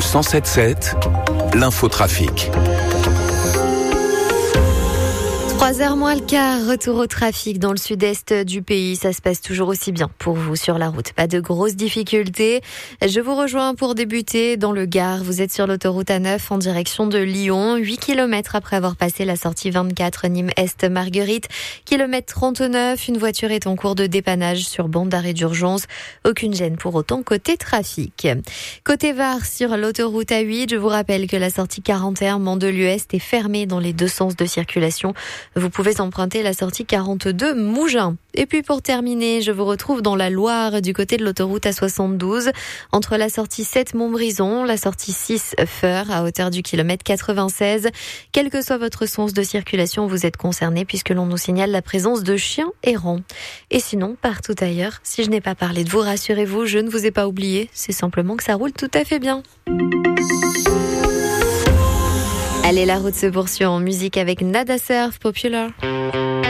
107.7, l'infotrafic. 3h moins le quart, retour au trafic dans le sud-est du pays. Ça se passe toujours aussi bien pour vous sur la route. Pas de grosses difficultés. Je vous rejoins pour débuter dans le Gard. Vous êtes sur l'autoroute A9 en direction de Lyon. 8 km après avoir passé la sortie 24 Nîmes-Est-Marguerite. Kilomètre 39, une voiture est en cours de dépannage sur bande d'arrêt d'urgence. Aucune gêne pour autant côté trafic. Côté Var, sur l'autoroute A8, je vous rappelle que la sortie 41 Mandelieu-Est est fermée dans les deux sens de circulation. Vous pouvez emprunter la sortie 42 Mougins. Et puis pour terminer, je vous retrouve dans la Loire du côté de l'autoroute A72 entre la sortie 7 Montbrison, la sortie 6 Feur à hauteur du kilomètre 96. Quel que soit votre sens de circulation, vous êtes concerné puisque l'on nous signale la présence de chiens errants. Et sinon, partout ailleurs, si je n'ai pas parlé de vous, rassurez-vous, je ne vous ai pas oublié. C'est simplement que ça roule tout à fait bien. Allez, la route se poursuit en musique avec Nada Surf Popular.